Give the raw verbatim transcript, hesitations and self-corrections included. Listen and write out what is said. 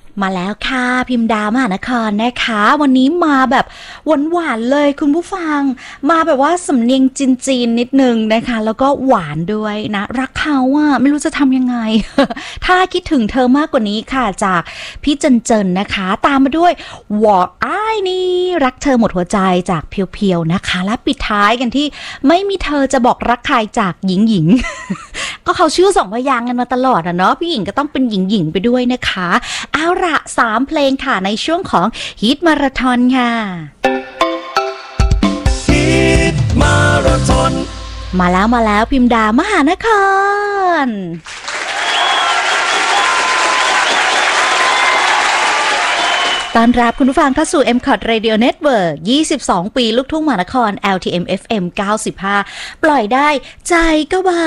มาแล้วค่ะพิมพ์ดามหานครนะคะวันนี้มาแบบหวานๆเลยคุณผู้ฟังมาแบบว่าสำเนียงจีนๆนิดนึงนะคะแล้วก็หวานด้วยนะรักเขาอะไม่รู้จะทำยังไง ถ้าคิดถึงเธอมากกว่านี้ค่ะจากพี่เจนเจนนะคะตามมาด้วยวออ้ายนี่รักเธอหมดหัวใจจากเพียวๆนะคะและปิดท้ายกันที่ไม่มีเธอจะบอกรักใครจากหญิงหญิง ก็เขาชื่อสองพยางค์กันมาตลอดอะเนาะพี่หญิงก็ต้องเป็นหญิงหญิงไปด้วยนะคะเอาละสามเพลงค่ะในช่วงของฮิตมาราธอนค่ะฮิตมาราธอนมาแล้วมาแล้วพิมพ์ดามหานครต้อนรับคุณผู้ฟังเข้าสู่ เอ็ม ซี โอ ที Radio Network ยี่สิบสองปีลูกทุ่งมหานคร แอล ที เอ็ม เอฟ เอ็ม เก้าสิบห้าปล่อยได้ใจก็บา